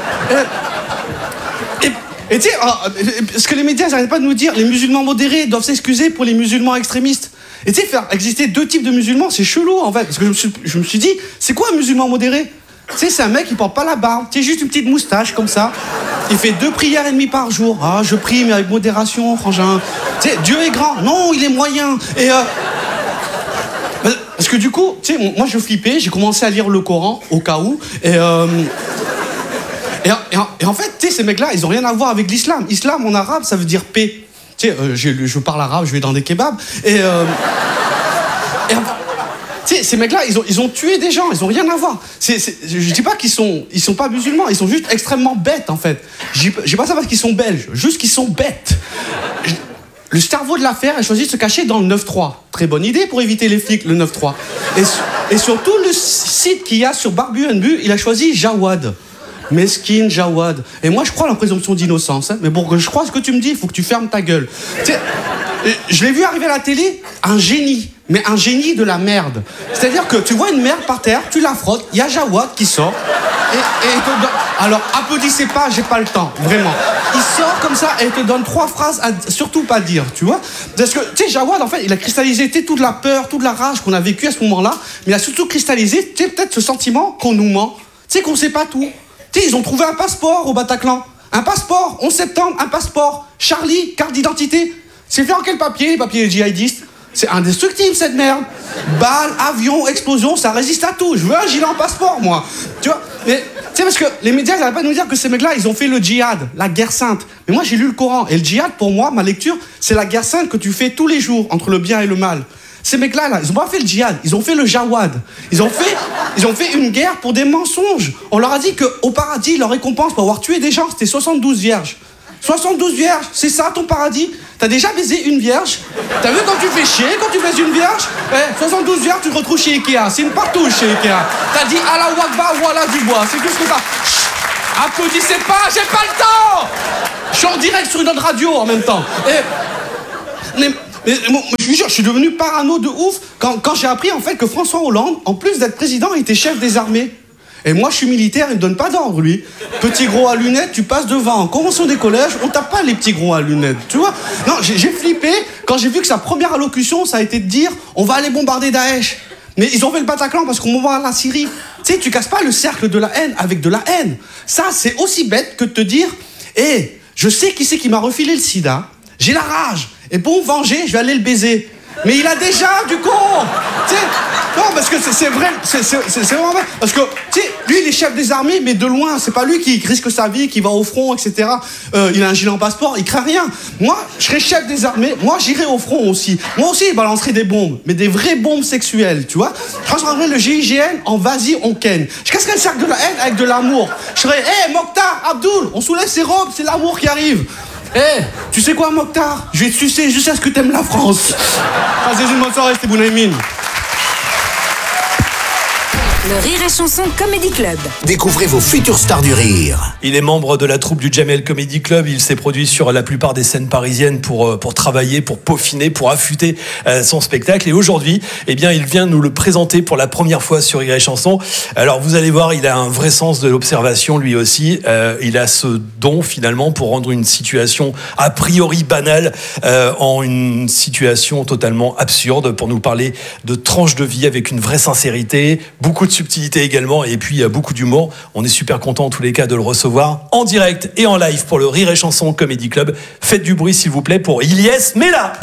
Et, et, et tu sais, ce que les médias n'arrêtent pas de nous dire, les musulmans modérés doivent s'excuser pour les musulmans extrémistes. Et tu sais, faire exister deux types de musulmans, c'est chelou, en fait. Parce que je me suis, je me suis dit, c'est quoi un musulman modéré ? Tu sais, c'est un mec qui porte pas la barbe. Tu sais, juste une petite moustache, comme ça. Il fait deux prières et demie par jour. Ah, je prie, mais avec modération, frangin. Tu sais, Dieu est grand. Non, il est moyen. Et euh... Parce que du coup, tu sais, moi je flippais, j'ai commencé à lire le Coran, au cas où. Et, euh... et, et, et en fait, tu sais, ces mecs-là, ils ont rien à voir avec l'islam. Islam, en arabe, ça veut dire paix. Tu sais, euh, je, je parle arabe, je vais dans des kebabs. Et... Euh... et tu sais, ces mecs-là, ils ont, ils ont tué des gens, ils ont rien à voir. C'est, c'est, je dis pas qu'ils sont, ils sont pas musulmans, ils sont juste extrêmement bêtes, en fait. Je dis pas ça parce qu'ils sont belges, juste qu'ils sont bêtes. Je, le cerveau de l'affaire a choisi de se cacher dans le neuf trois. Très bonne idée pour éviter les flics, le neuf trois. Et, et sur tout le site qu'il y a sur Barbu and Bu, il a choisi Jawad. Mesquine Jawad. Et moi, je crois à la présomption d'innocence. Hein. Mais bon, je crois ce que tu me dis, il faut que tu fermes ta gueule. Tu sais, je l'ai vu arriver à la télé, un génie. Mais un génie de la merde. C'est-à-dire que tu vois une merde par terre, tu la frottes, il y a Jawad qui sort. Et, et il te donne... Alors, applaudissez pas, j'ai pas le temps, vraiment. Il sort comme ça et il te donne trois phrases à surtout pas dire, tu vois. Parce que, tu sais, Jawad, en fait, il a cristallisé toute la peur, toute la rage qu'on a vécue à ce moment-là, mais il a surtout cristallisé, tu sais, peut-être ce sentiment qu'on nous ment. Tu sais, qu'on sait pas tout. Tu sais, ils ont trouvé un passeport au Bataclan. Un passeport, onze septembre, un passeport. Charlie, carte d'identité. C'est fait en quel papier, les papiers djihadistes ? C'est indestructible, cette merde. Balles, avions, explosions, ça résiste à tout. Je veux un gilet en passeport, moi. Tu vois ? Mais, tu sais, parce que les médias, ils n'arrêtent pas de nous dire que ces mecs-là, ils ont fait le djihad, la guerre sainte. Mais moi, j'ai lu le Coran. Et le djihad, pour moi, ma lecture, c'est la guerre sainte que tu fais tous les jours, entre le bien et le mal. Ces mecs-là, là, ils n'ont pas fait le djihad, ils ont fait le Jawad. Ils ont fait, ils ont fait une guerre pour des mensonges. On leur a dit qu'au paradis, leur récompense pour avoir tué des gens, c'était soixante-douze vierges. soixante-douze vierges, c'est ça ton paradis ? T'as déjà baisé une vierge ? T'as vu quand tu fais chier, quand tu baises une vierge ? Eh, soixante-douze vierges, tu te retrouves chez Ikea. C'est une partouche chez Ikea. T'as dit Allah Wakbar, voilà du bois. C'est tout ce que t'as. Applaudissez pas, j'ai pas le temps. Je suis en direct sur une autre radio en même temps. Et... Mais, mais, mais, je vous jure, je suis devenu parano de ouf quand, quand j'ai appris en fait que François Hollande, en plus d'être président, était chef des armées. Et moi, je suis militaire, il me donne pas d'ordre, lui. Petit gros à lunettes, tu passes devant. En convention des collèges, on tape pas les petits gros à lunettes, tu vois. Non, j'ai, j'ai flippé quand j'ai vu que sa première allocution, ça a été de dire « On va aller bombarder Daesh ». Mais ils ont fait le Bataclan parce qu'on bombarde la Syrie. Tu sais, tu casses pas le cercle de la haine avec de la haine. Ça, c'est aussi bête que de te dire « Hé, hey, je sais qui c'est qui m'a refilé le sida, j'ai la rage, et pour me venger, je vais aller le baiser. » Mais il a déjà du con. Tu sais, non, parce que c'est, c'est vrai, c'est, c'est, c'est vraiment vrai. Parce que, tu sais, lui, il est chef des armées, mais de loin, c'est pas lui qui risque sa vie, qui va au front, et cetera. Euh, il a un gilet en passeport, il craint rien. Moi, je serais chef des armées, moi, j'irais au front aussi. Moi aussi, il balancerait des bombes, mais des vraies bombes sexuelles, tu vois. Je transformerais le G I G N en vas-y, on ken. Je casserais le cercle de la haine avec de l'amour. Je serais, hé, hey, Mokhtar, Abdoul, on soulève ses robes, c'est l'amour qui arrive. Eh, hey, tu sais quoi, Mokhtar? Je vais te sucer jusqu'à ce que t'aimes la France. Passez une bonne soirée, c'était Bounaïmine. Le Rire et Chanson Comedy Club. Découvrez vos futures stars du rire. Il est membre de la troupe du Jamel Comedy Club. Il s'est produit sur la plupart des scènes parisiennes pour, pour travailler, pour peaufiner, pour affûter euh, son spectacle. Et aujourd'hui, eh bien, il vient nous le présenter pour la première fois sur Rire et Chanson. Alors, vous allez voir, il a un vrai sens de l'observation, lui aussi. Euh, il a ce don, finalement, pour rendre une situation a priori banale euh, en une situation totalement absurde, pour nous parler de tranches de vie avec une vraie sincérité, beaucoup de subtilité également, et puis il y a beaucoup d'humour. On est super content en tous les cas de le recevoir en direct et en live pour le Rire et Chanson Comedy Club. Faites du bruit s'il vous plaît pour Ilyes Mela.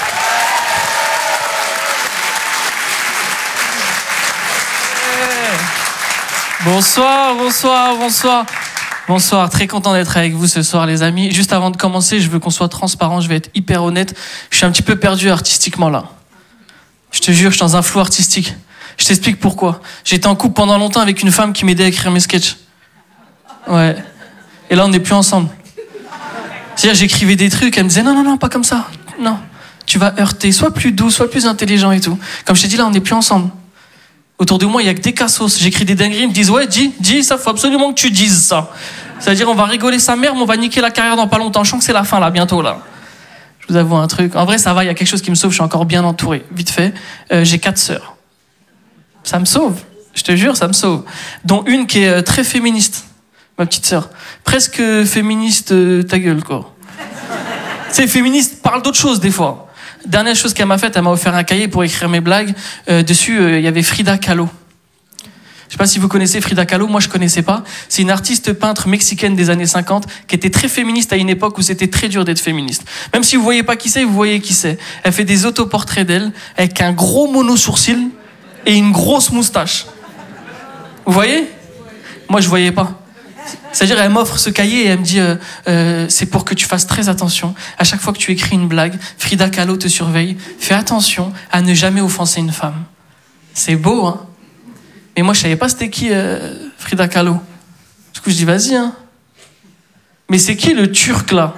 Bonsoir, bonsoir, bonsoir. Bonsoir, très content d'être avec vous ce soir les amis. Juste avant de commencer, je veux qu'on soit transparent, je vais être hyper honnête. Je suis un petit peu perdu artistiquement là. Je te jure, je suis dans un flou artistique. Je t'explique pourquoi. J'étais en couple pendant longtemps avec une femme qui m'aidait à écrire mes sketchs. Ouais. Et là, on n'est plus ensemble. C'est-à-dire, j'écrivais des trucs, elle me disait non, non, non, pas comme ça. Non. Tu vas heurter, sois plus doux, sois plus intelligent et tout. Comme je t'ai dit, là, on n'est plus ensemble. Autour de moi, il n'y a que des cassos. J'écris des dingueries, ils me disent ouais, dis, dis, ça, faut absolument que tu dises ça. C'est-à-dire, on va rigoler sa mère, mais on va niquer la carrière dans pas longtemps. Je sens que c'est la fin, là, bientôt, là. Je vous avoue un truc. En vrai, ça va, il y a quelque chose qui me sauve, je suis encore bien entouré. Vite fait, euh, j'ai quatre sœurs. Ça me sauve, je te jure, ça me sauve. Dont une qui est très féministe, ma petite sœur. Presque féministe, euh, ta gueule, quoi. Tu sais, féministe parle d'autres choses, des fois. Dernière chose qu'elle m'a faite, elle m'a offert un cahier pour écrire mes blagues. Euh, dessus, il euh, y avait Frida Kahlo. Je sais pas si vous connaissez Frida Kahlo, moi je connaissais pas. C'est une artiste peintre mexicaine des années cinquante qui était très féministe à une époque où c'était très dur d'être féministe. Même si vous voyez pas qui c'est, vous voyez qui c'est. Elle fait des autoportraits d'elle avec un gros mono-sourcil et une grosse moustache. Vous voyez? Moi, je voyais pas. C'est-à-dire, elle m'offre ce cahier et elle me dit euh, euh, c'est pour que tu fasses très attention. À chaque fois que tu écris une blague, Frida Kahlo te surveille. Fais attention à ne jamais offenser une femme. C'est beau, hein? Mais moi, je savais pas c'était qui euh, Frida Kahlo. Du coup, je dis vas-y, hein. Mais c'est qui le Turc, là?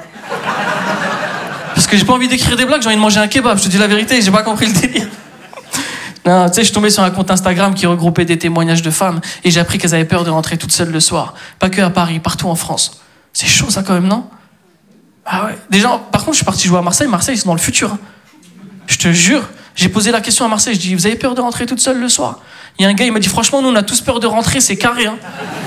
Parce que j'ai pas envie d'écrire des blagues, j'ai envie de manger un kebab. Je te dis la vérité, j'ai pas compris le délire. Non, tu sais, je suis tombé sur un compte Instagram qui regroupait des témoignages de femmes et j'ai appris qu'elles avaient peur de rentrer toutes seules le soir. Pas que à Paris, partout en France. C'est chaud ça quand même, non? Ah ouais. Déjà, par contre, je suis parti jouer à Marseille. Marseille, ils sont dans le futur. Je te jure, j'ai posé la question à Marseille. Je dis, vous avez peur de rentrer toutes seules le soir? Il y a un gars, il m'a dit, franchement, nous, on a tous peur de rentrer, c'est carré. Hein.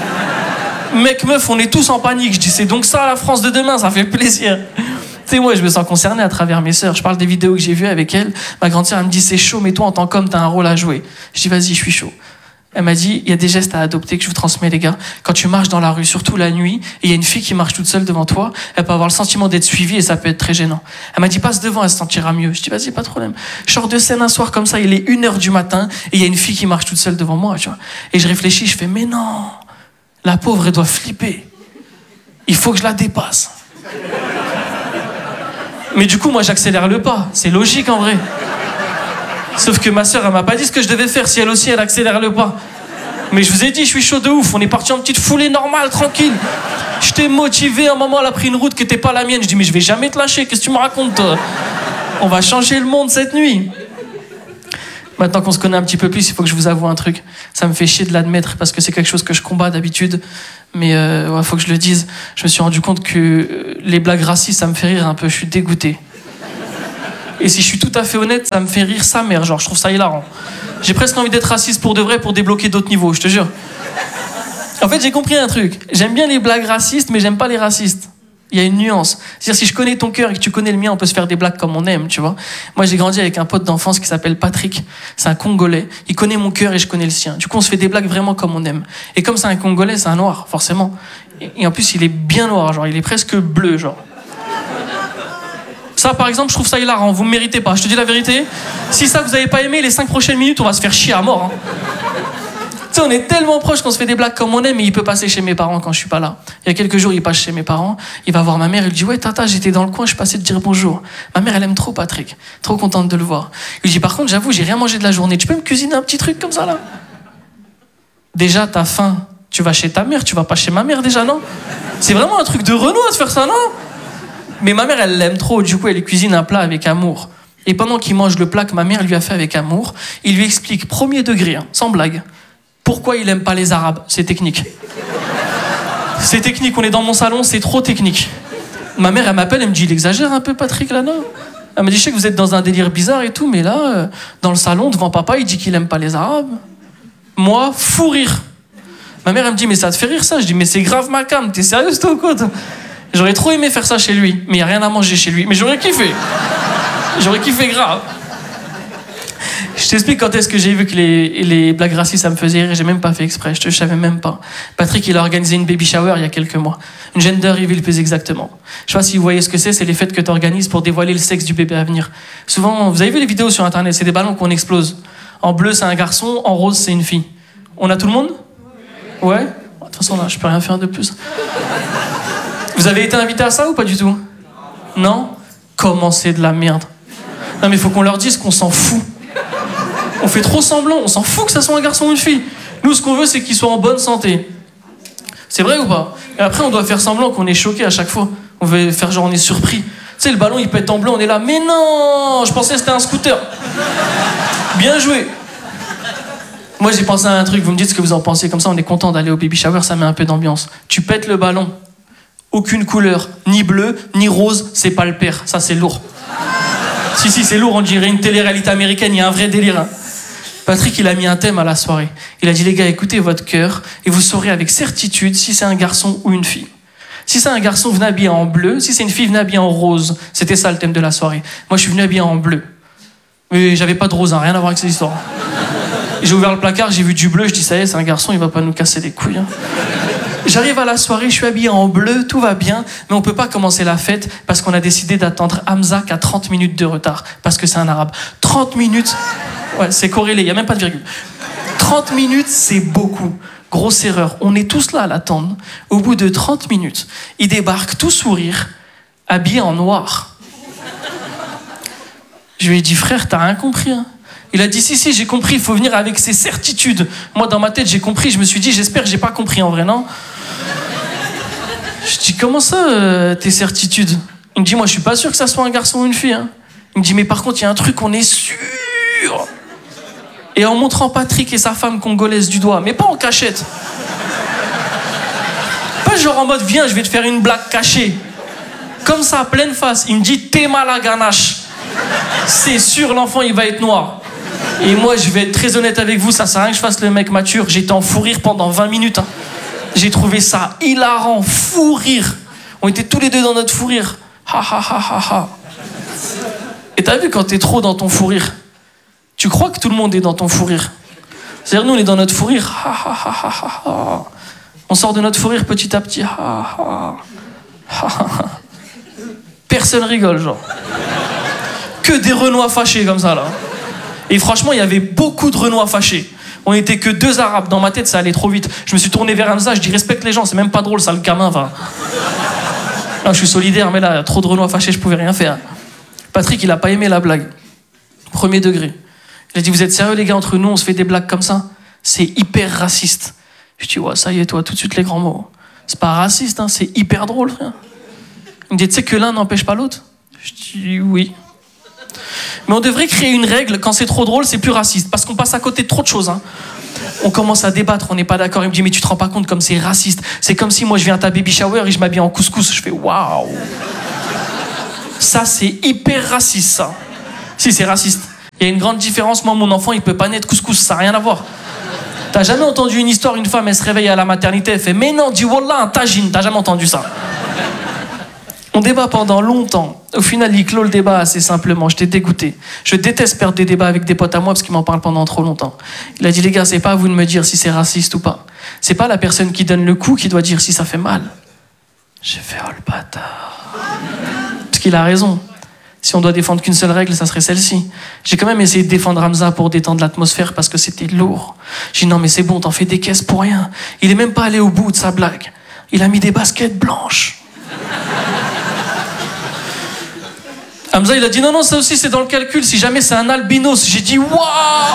Mec, meuf, on est tous en panique. Je dis, c'est donc ça la France de demain, ça fait plaisir. Tu sais, moi, je me sens concerné à travers mes sœurs. Je parle des vidéos que j'ai vues avec elles. Ma grande sœur, elle me dit, c'est chaud, mais toi, en tant qu'homme, t'as un rôle à jouer. Je dis, vas-y, je suis chaud. Elle m'a dit, il y a des gestes à adopter que je vous transmets, les gars. Quand tu marches dans la rue, surtout la nuit, et il y a une fille qui marche toute seule devant toi, elle peut avoir le sentiment d'être suivie et ça peut être très gênant. Elle m'a dit, passe devant, elle se sentira mieux. Je dis, vas-y, pas de problème. Je sors de scène un soir comme ça, il est une heure du matin, et il y a une fille qui marche toute seule devant moi, tu vois. Et je réfléchis, je fais, mais non, la pauvre, elle doit flipper. Il faut que je la dépasse. Mais du coup, moi, j'accélère le pas. C'est logique, en vrai. Sauf que ma sœur, elle m'a pas dit ce que je devais faire si elle aussi, elle accélère le pas. Mais je vous ai dit, je suis chaud de ouf. On est parti en petite foulée normale, tranquille. Je t'ai motivé. À un moment, elle a pris une route qui était pas la mienne. Je dis, mais je vais jamais te lâcher. Qu'est-ce que tu me racontes, toi? On va changer le monde cette nuit. Maintenant qu'on se connaît un petit peu plus, il faut que je vous avoue un truc. Ça me fait chier de l'admettre parce que c'est quelque chose que je combats d'habitude. Mais il euh, ouais, faut que je le dise. Je me suis rendu compte que les blagues racistes, ça me fait rire un peu. Je suis dégoûté. Et si je suis tout à fait honnête, ça me fait rire sa mère. Genre, je trouve ça hilarant. J'ai presque envie d'être raciste pour de vrai pour débloquer d'autres niveaux, je te jure. En fait, j'ai compris un truc. J'aime bien les blagues racistes, mais j'aime pas les racistes. Il y a une nuance. C'est-à-dire, si je connais ton cœur et que tu connais le mien, on peut se faire des blagues comme on aime, tu vois. Moi, j'ai grandi avec un pote d'enfance qui s'appelle Patrick. C'est un Congolais. Il connaît mon cœur et je connais le sien. Du coup, on se fait des blagues vraiment comme on aime. Et comme c'est un Congolais, c'est un noir, forcément. Et en plus, il est bien noir, genre, il est presque bleu, genre. Ça, par exemple, je trouve ça hilarant. Vous me méritez pas. Je te dis la vérité. Si ça, vous avez pas aimé, les cinq prochaines minutes, on va se faire chier à mort. Hein. Tu sais, on est tellement proches qu'on se fait des blagues comme on aime, mais il peut passer chez mes parents quand je suis pas là. Il y a quelques jours, il passe chez mes parents, il va voir ma mère, il dit « Ouais, tata, j'étais dans le coin, je passais te dire bonjour. » Ma mère, elle aime trop Patrick, trop contente de le voir. Il lui dit « Par contre, j'avoue, j'ai rien mangé de la journée, tu peux me cuisiner un petit truc comme ça, là ?» Déjà, t'as faim, tu vas chez ta mère, tu vas pas chez ma mère, déjà, non? C'est vraiment un truc de Renaud de faire ça, non? Mais ma mère, elle l'aime trop, du coup, elle lui cuisine un plat avec amour. Et pendant qu'il mange le plat que ma mère lui a fait avec amour, il lui explique, premier degré, hein, sans blague, pourquoi il aime pas les Arabes. C'est technique. C'est technique, on est dans mon salon, c'est trop technique. Ma mère, elle m'appelle, elle me dit, il exagère un peu, Patrick, là, non? Elle me dit, je sais que vous êtes dans un délire bizarre et tout, mais là, euh, dans le salon, devant papa, il dit qu'il aime pas les Arabes. Moi, fou rire. Ma mère, elle me dit, mais ça te fait rire, ça? Je dis, mais c'est grave ma cam, t'es sérieuse, toi, ou quoi? J'aurais trop aimé faire ça chez lui, mais il y a rien à manger chez lui. Mais j'aurais kiffé. J'aurais kiffé grave. Je t'explique quand est-ce que j'ai vu que les, les blagues racistes, ça me faisait rire. J'ai même pas fait exprès, je te savais même pas. Patrick, il a organisé une baby shower il y a quelques mois. Une gender reveal plus exactement. Je sais pas si vous voyez ce que c'est, c'est les fêtes que tu organises pour dévoiler le sexe du bébé à venir. Souvent, vous avez vu les vidéos sur internet, c'est des ballons qu'on explose. En bleu, c'est un garçon, en rose, c'est une fille. On a tout le monde? Ouais? De toute façon, là, je peux rien faire de plus. Vous avez été invité à ça ou pas du tout? Non? Comment c'est de la merde? Non mais faut qu'on leur dise qu'on s'en fout. On fait trop semblant, on s'en fout que ça soit un garçon ou une fille. Nous, ce qu'on veut, c'est qu'ils soient en bonne santé. C'est vrai ou pas? Et après, on doit faire semblant qu'on est choqué à chaque fois. On veut faire genre on est surpris. Tu sais, le ballon, il pète en bleu, on est là. Mais non! Je pensais que c'était un scooter. Bien joué. Moi, j'ai pensé à un truc. Vous me dites ce que vous en pensez. Comme ça, on est content d'aller au baby shower. Ça met un peu d'ambiance. Tu pètes le ballon. Aucune couleur. Ni bleu, ni rose. C'est pas le père. Ça, c'est lourd. Si, si, c'est lourd. On dirait une télé-réalité américaine. Il y a un vrai délire. Hein. Patrick, il a mis un thème à la soirée. Il a dit, les gars, écoutez votre cœur et vous saurez avec certitude si c'est un garçon ou une fille. Si c'est un garçon, venez habillé en bleu. Si c'est une fille, venez habillé en rose. C'était ça le thème de la soirée. Moi, je suis venu habillé en bleu. Mais j'avais pas de rose, hein, rien à voir avec cette histoire. J'ai ouvert le placard, j'ai vu du bleu. Je dis, ça y est, c'est un garçon, il va pas nous casser les couilles. Hein. J'arrive à la soirée, je suis habillé en bleu, tout va bien. Mais on peut pas commencer la fête parce qu'on a décidé d'attendre Hamza qui a trente minutes de retard. Parce que c'est un arabe. trente minutes... Ouais, c'est corrélé, il n'y a même pas de virgule. trente minutes, c'est beaucoup. Grosse erreur. On est tous là à l'attendre. Au bout de trente minutes, il débarque tout sourire, habillé en noir. Je lui ai dit, frère, t'as rien compris, hein? Il a dit, si, si, j'ai compris, il faut venir avec ses certitudes. Moi, dans ma tête, j'ai compris. Je me suis dit, j'espère que j'ai pas compris en vrai, non? Je dis, comment ça, euh, tes certitudes? Il me dit, moi, je suis pas sûr que ça soit un garçon ou une fille. Hein. Il me dit, mais par contre, il y a un truc, on est sûr. Et en montrant Patrick et sa femme congolaise du doigt, mais pas en cachette. Pas genre en mode, viens, je vais te faire une blague cachée. Comme ça, pleine face. Il me dit, t'es mal à ganache. C'est sûr, l'enfant, il va être noir. Et moi, je vais être très honnête avec vous, ça sert à rien que je fasse le mec mature. J'étais en fou rire pendant vingt minutes. Hein. J'ai trouvé ça hilarant, fou rire. On était tous les deux dans notre fou rire. Ha ha ha ha ha. Et t'as vu quand t'es trop dans ton fou rire? Tu crois que tout le monde est dans ton fou rire. C'est-à-dire, nous, on est dans notre fou rire. Ha, ha, ha, ha, ha. On sort de notre fou rire petit à petit. Ha, ha. Ha, ha. Personne rigole, genre. Que des Renois fâchés comme ça, là. Et franchement, il y avait beaucoup de Renois fâchés. On était que deux Arabes. Dans ma tête, ça allait trop vite. Je me suis tourné vers Hamza, je dis, respecte les gens, c'est même pas drôle, ça, le gamin, va. Non, je suis solidaire, mais là, trop de Renois fâchés, je pouvais rien faire. Patrick, il a pas aimé la blague. Premier degré. Il a dit, vous êtes sérieux les gars, entre nous on se fait des blagues comme ça? C'est hyper raciste. Je dis, ouais, ça y est toi, tout de suite les grands mots. C'est pas raciste, hein, c'est hyper drôle, frère. Il me dit, tu sais que l'un n'empêche pas l'autre? Je dis, oui. Mais on devrait créer une règle, quand c'est trop drôle, c'est plus raciste. Parce qu'on passe à côté de trop de choses. Hein. On commence à débattre, on n'est pas d'accord. Il me dit, mais tu te rends pas compte comme c'est raciste. C'est comme si moi je viens à ta baby shower et je m'habille en couscous. Je fais, waouh. Ça, c'est hyper raciste, ça. Si, c'est raciste. Il y a une grande différence. Moi, mon enfant, il peut pas naître couscous. Ça n'a rien à voir. T'as jamais entendu une histoire, une femme, elle se réveille à la maternité, elle fait, mais non, dis wallah, un tagine. T'as jamais entendu ça. On débat pendant longtemps. Au final, il clôt le débat assez simplement. J'étais dégoûté. Je déteste perdre des débats avec des potes à moi parce qu'ils m'en parlent pendant trop longtemps. Il a dit, les gars, c'est pas à vous de me dire si c'est raciste ou pas. C'est pas la personne qui donne le coup qui doit dire si ça fait mal. J'ai fait, oh le bâtard. Parce qu'il a raison. Si on doit défendre qu'une seule règle, ça serait celle-ci. J'ai quand même essayé de défendre Hamza pour détendre l'atmosphère parce que c'était lourd. J'ai dit, non mais c'est bon, t'en fais des caisses pour rien. Il est même pas allé au bout de sa blague. Il a mis des baskets blanches. Hamza, il a dit non, non, ça aussi c'est dans le calcul, si jamais c'est un albinos. J'ai dit waouh.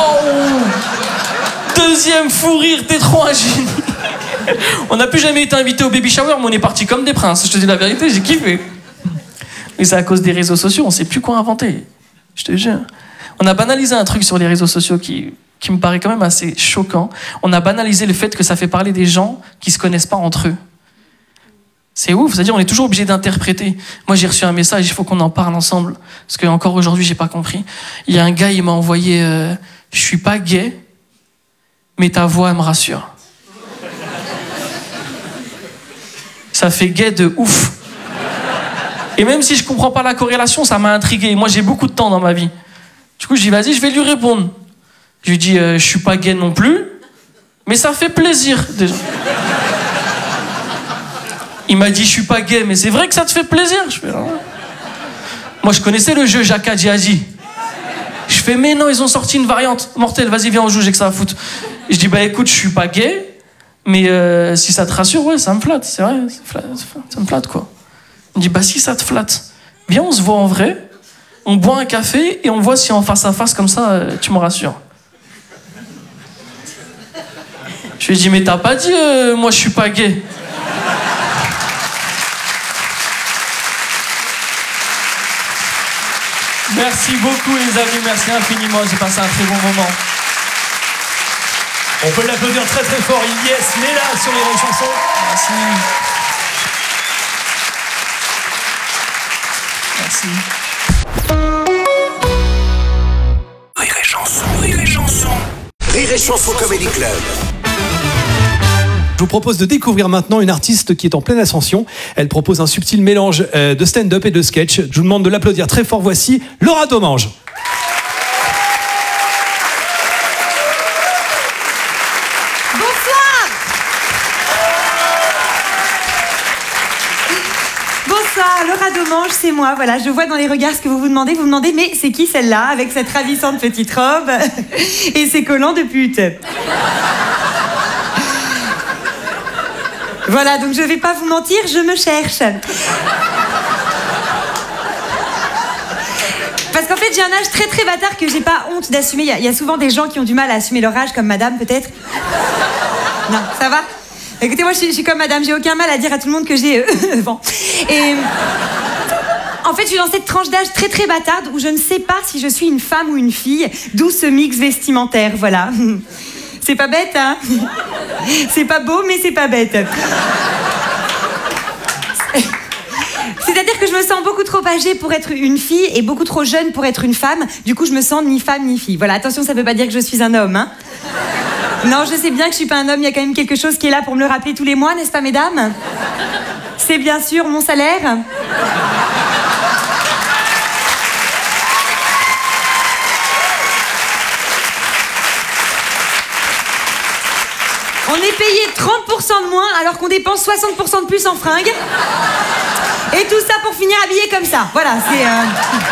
Deuxième fou rire, t'es trop un génie. On n'a plus jamais été invité au baby shower, mais on est parti comme des princes. Je te dis la vérité, j'ai kiffé. Mais c'est à cause des réseaux sociaux, on sait plus quoi inventer. Je te jure. On a banalisé un truc sur les réseaux sociaux qui, qui me paraît quand même assez choquant. On a banalisé le fait que ça fait parler des gens qui se connaissent pas entre eux. C'est ouf, c'est-à-dire on est toujours obligé d'interpréter. Moi j'ai reçu un message, il faut qu'on en parle ensemble. Parce que encore aujourd'hui j'ai pas compris. Il y a un gars, il m'a envoyé euh, « Je suis pas gay, mais ta voix elle me rassure. » Ça fait gay de ouf. Et même si je comprends pas la corrélation, ça m'a intrigué. Moi j'ai beaucoup de temps dans ma vie. Du coup je dis vas-y, je vais lui répondre. Je lui dis euh, « Je suis pas gay non plus, mais ça fait plaisir déjà. » Il m'a dit, je suis pas gay, mais c'est vrai que ça te fait plaisir. Je fais, ah. Moi, je connaissais le jeu Jaka Djihadi. Je fais, mais non, ils ont sorti une variante mortelle. Vas-y, viens, on joue, j'ai que ça à foutre. Et je dis, bah écoute, je suis pas gay, mais euh, si ça te rassure, ouais, ça me flatte. C'est vrai, ça, flatte, ça me flatte, quoi. Il me dit, bah si ça te flatte, viens, on se voit en vrai, on boit un café et on voit si en face à face, comme ça, euh, tu me rassures. Je lui ai dit, mais t'as pas dit, euh, moi, je suis pas gay. Merci beaucoup les amis, merci infiniment, j'ai passé un très bon moment. On peut l'applaudir très très fort, Yes, mais là sur les vraies chansons. Merci. Merci. Rire et chanson, rire et chanson. Rire et chanson Comedy Club. Je vous propose de découvrir maintenant une artiste qui est en pleine ascension. Elle propose un subtil mélange de stand-up et de sketch. Je vous demande de l'applaudir très fort. Voici Laura Domange. Bonsoir. Bonsoir, Laura Domange, c'est moi. Voilà, je vois dans les regards ce que vous vous demandez. Vous vous demandez, mais c'est qui celle-là avec cette ravissante petite robe et ses collants de pute? Voilà, donc je vais pas vous mentir, je me cherche. Parce qu'en fait, j'ai un âge très très bâtard que j'ai pas honte d'assumer. Il y, y a souvent des gens qui ont du mal à assumer leur âge, comme madame peut-être. Non, ça va? Écoutez, moi je suis, je suis comme madame, j'ai aucun mal à dire à tout le monde que j'ai... Euh, bon. Et... En fait, je suis dans cette tranche d'âge très très bâtarde où je ne sais pas si je suis une femme ou une fille, d'où ce mix vestimentaire, voilà. C'est pas bête, hein? C'est pas beau, mais c'est pas bête. C'est-à-dire que je me sens beaucoup trop âgée pour être une fille et beaucoup trop jeune pour être une femme. Du coup, je me sens ni femme ni fille. Voilà, attention, ça veut pas dire que je suis un homme, hein? Non, je sais bien que je suis pas un homme, il y a quand même quelque chose qui est là pour me le rappeler tous les mois, n'est-ce pas, mesdames? C'est bien sûr mon salaire. On est payé trente pour cent de moins alors qu'on dépense soixante pour cent de plus en fringues. Et tout ça pour finir habillé comme ça. Voilà, c'est... Euh...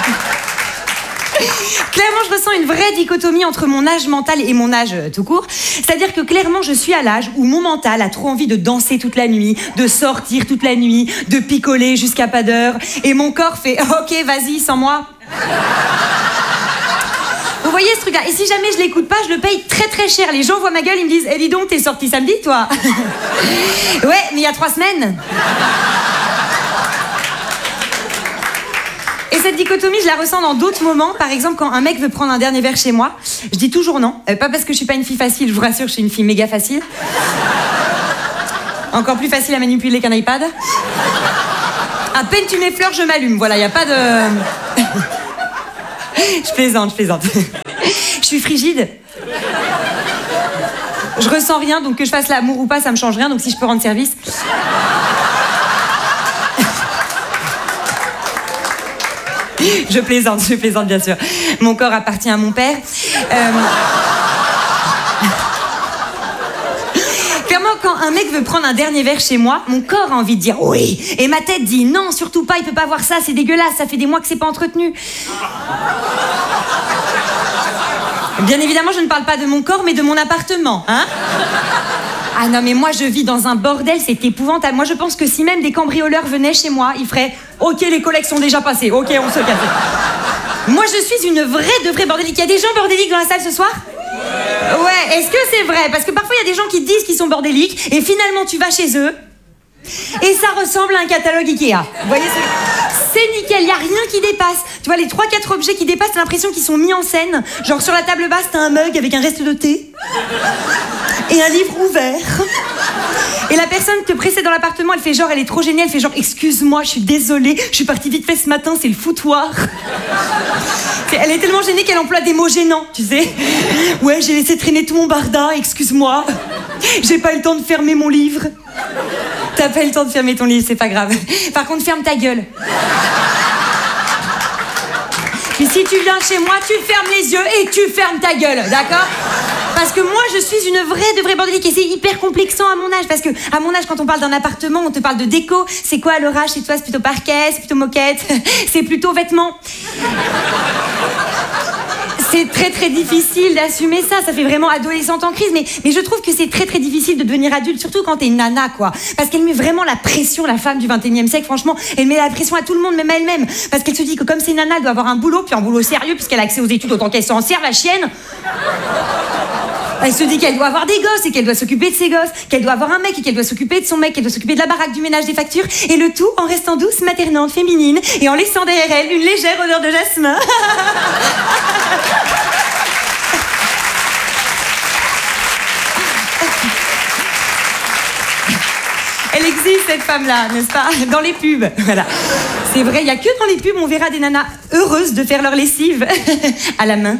Clairement, je ressens une vraie dichotomie entre mon âge mental et mon âge euh, tout court. C'est-à-dire que clairement, je suis à l'âge où mon mental a trop envie de danser toute la nuit, de sortir toute la nuit, de picoler jusqu'à pas d'heure. Et mon corps fait « Ok, vas-y, sans moi ». Vous voyez ce truc-là? Et si jamais je l'écoute pas, je le paye très très cher. Les gens voient ma gueule, ils me disent eh, dis donc, t'es sorti samedi, toi? Ouais, mais il y a trois semaines. Et Mais cette dichotomie, je la ressens dans d'autres moments. Par exemple, quand un mec veut prendre un dernier verre chez moi, je dis toujours non. Euh, pas parce que je suis pas une fille facile, je vous rassure, je suis une fille méga facile. Encore plus facile à manipuler qu'un iPad. À peine tu m'effleures, je m'allume. Voilà, y a pas de... Je plaisante, je plaisante. Je suis frigide. Je ressens rien, donc que je fasse l'amour ou pas, ça me change rien. Donc si je peux rendre service... Je plaisante, je plaisante bien sûr. Mon corps appartient à mon père. Euh... Clairement, quand un mec veut prendre un dernier verre chez moi, mon corps a envie de dire oui. Et ma tête dit non, surtout pas, il peut pas voir ça, c'est dégueulasse, ça fait des mois que c'est pas entretenu. Bien évidemment, je ne parle pas de mon corps, mais de mon appartement, hein. Ah non, mais moi, je vis dans un bordel, c'est épouvantable. Moi, je pense que si même des cambrioleurs venaient chez moi, ils feraient « Ok, les collègues sont déjà passés, ok, on se casse. » Moi, je suis une vraie de vraie bordélique. Il y a des gens bordéliques dans la salle ce soir ? Ouais, est-ce que c'est vrai ? Parce que parfois, il y a des gens qui disent qu'ils sont bordéliques, et finalement, tu vas chez eux, et ça ressemble à un catalogue Ikea. Vous voyez, c'est nickel, il n'y a rien qui dépasse. Tu vois, les trois quatre objets qui dépassent, t'as l'impression qu'ils sont mis en scène. Genre, sur la table basse, t'as un mug avec un reste de thé. Et un livre ouvert. Et la personne te précède dans l'appartement, elle fait genre, elle est trop gênée, elle fait genre, excuse-moi, je suis désolée, je suis partie vite fait ce matin, c'est le foutoir. Elle est tellement gênée qu'elle emploie des mots gênants, tu sais. Ouais, j'ai laissé traîner tout mon barda, excuse-moi. J'ai pas eu le temps de fermer mon livre. T'as pas eu le temps de fermer ton livre, c'est pas grave. Par contre, ferme ta gueule. Puis si tu viens chez moi, tu fermes les yeux et tu fermes ta gueule, d'accord ? Parce que moi, je suis une vraie de vraie bordélique et c'est hyper complexant à mon âge. Parce que à mon âge, quand on parle d'un appartement, on te parle de déco. C'est quoi l'orage chez toi ? C'est plutôt parquet, c'est plutôt moquette, c'est plutôt vêtements. C'est très très difficile d'assumer ça, ça fait vraiment adolescente en crise, mais, mais je trouve que c'est très très difficile de devenir adulte, surtout quand t'es une nana, quoi. Parce qu'elle met vraiment la pression, la femme du vingt et unième siècle, franchement, elle met la pression à tout le monde, même à elle-même. Parce qu'elle se dit que comme c'est une nana, elle doit avoir un boulot, puis un boulot sérieux, puisqu'elle a accès aux études autant qu'elle s'en sert, la chienne. Elle se dit qu'elle doit avoir des gosses et qu'elle doit s'occuper de ses gosses, qu'elle doit avoir un mec et qu'elle doit s'occuper de son mec, qu'elle doit s'occuper de la baraque, du ménage, des factures, et le tout en restant douce, maternante, féminine, et en laissant derrière elle une légère odeur de jasmin. Elle existe, cette femme-là, n'est-ce pas ? Dans les pubs, voilà. C'est vrai, il n'y a que dans les pubs, on verra des nanas heureuses de faire leur lessive à la main.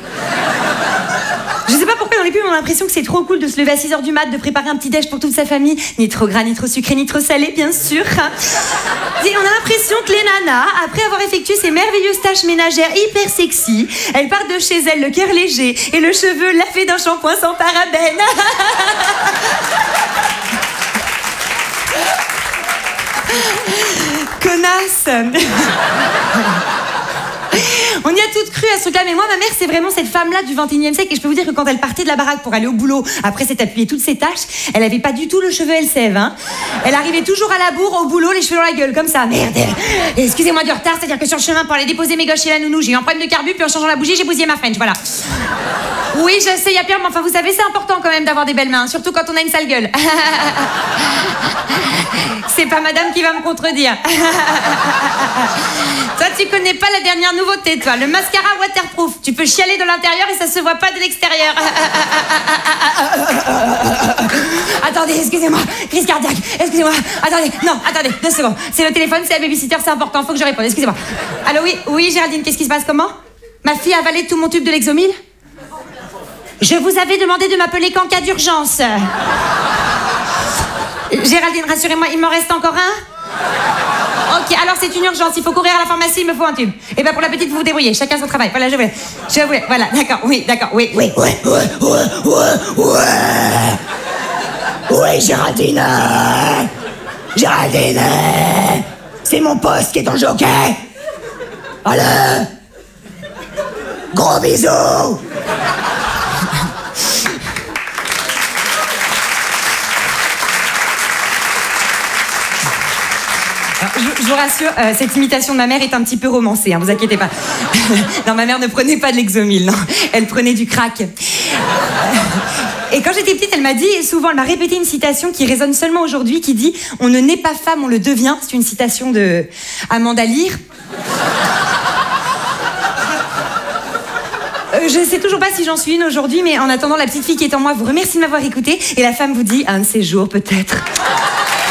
Je sais pas pourquoi dans les pubs on a l'impression que c'est trop cool de se lever à six heures du mat, de préparer un petit déj pour toute sa famille. Ni trop gras, ni trop sucré, ni trop salé, bien sûr. Et on a l'impression que les nanas, après avoir effectué ces merveilleuses tâches ménagères hyper sexy, elles partent de chez elles le cœur léger et le cheveu lavé d'un shampoing sans parabènes. Connasse. On y a toutes cru à ce truc-là, mais moi, ma mère, c'est vraiment cette femme-là du vingt et unième siècle, et je peux vous dire que quand elle partait de la baraque pour aller au boulot, après s'être appuyée toutes ses tâches, elle avait pas du tout le cheveu Elsève, hein. Elle arrivait toujours à la bourre, au boulot, les cheveux dans la gueule, comme ça, merde. Excusez-moi du retard, c'est-à-dire que sur le chemin pour aller déposer mes gosses chez la nounou, j'ai eu un problème de carbu, puis en changeant la bougie, j'ai bousillé ma French, voilà. Oui, je sais, il y a pire, mais enfin, vous savez, c'est important quand même d'avoir des belles mains, surtout quand on a une sale gueule. C'est pas madame qui va me contredire. Toi, tu connais pas la dernière nouveauté, toi, le mascara waterproof. Tu peux chialer de l'intérieur et ça se voit pas de l'extérieur. Attendez, excusez-moi, crise cardiaque, excusez-moi. Attendez, non, attendez, deux secondes. C'est le téléphone, c'est la babysitter, c'est important, faut que je réponde, excusez-moi. Allô, oui, oui, Géraldine, qu'est-ce qui se passe, comment ? Ma fille a avalé tout mon tube de Lexomil ? Je vous avais demandé de m'appeler qu'en cas d'urgence. Géraldine, rassurez-moi, il m'en reste encore un ? Ok, alors c'est une urgence, il faut courir à la pharmacie, il me faut un tube. Et ben pour la petite, vous vous débrouillez, chacun son travail. Voilà, je voulais. Je voulais, voilà, d'accord, oui, d'accord, oui, oui. Ouais, ouais, ouais, ouais, ouais. Ouais, Géraldine. Géraldine. C'est mon poste qui est en jeu, ok ? Allez. Gros bisous. Je, je vous rassure, euh, cette imitation de ma mère est un petit peu romancée, hein, vous inquiétez pas. Non, ma mère ne prenait pas de Lexomil, non. Elle prenait du crack. Et quand j'étais petite, elle m'a dit, souvent, elle m'a répété une citation qui résonne seulement aujourd'hui, qui dit « On ne naît pas femme, on le devient ». C'est une citation de Amanda Lear. Euh, je sais toujours pas si j'en suis une aujourd'hui, mais en attendant, la petite fille qui est en moi vous remercie de m'avoir écouté, et la femme vous dit « Un de ces jours, peut-être ».